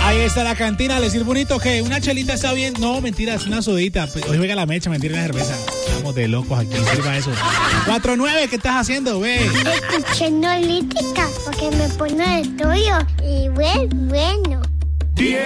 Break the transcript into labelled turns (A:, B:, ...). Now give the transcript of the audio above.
A: Ahí está la cantina, le sirve bonito que una chelita está bien. No, mentira, es una sodita. Hoy juega la mecha, mentira, la cerveza. Estamos de locos aquí, sirva eso. 4-9, ¿qué estás haciendo, ve?
B: Escuchando lítica, porque me pone de tuyo. Y bueno.